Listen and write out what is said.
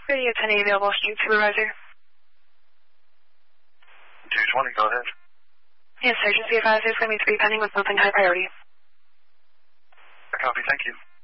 Radio 10 available, street supervisor. 220, go ahead. Yes, sir, just be advised there's going to be 3 pending with nothing high priority. I copy, thank you.